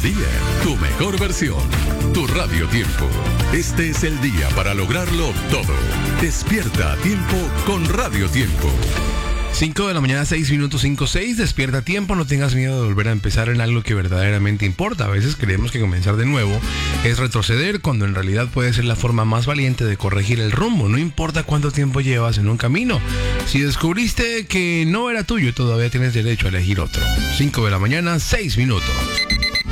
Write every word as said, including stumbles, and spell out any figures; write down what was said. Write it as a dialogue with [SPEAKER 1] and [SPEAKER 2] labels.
[SPEAKER 1] día, tu mejor versión, tu Radio Tiempo. Este es el día para lograrlo todo. Despierta a tiempo con Radio Tiempo.
[SPEAKER 2] cinco de la mañana, seis minutos, cinco, seis, despierta a tiempo, no tengas miedo de volver a empezar en algo que verdaderamente importa. A veces creemos que comenzar de nuevo es retroceder, cuando en realidad puede ser la forma más valiente de corregir el rumbo. No importa cuánto tiempo llevas en un camino. Si descubriste que no era tuyo, todavía tienes derecho a elegir otro. cinco de la mañana, seis minutos.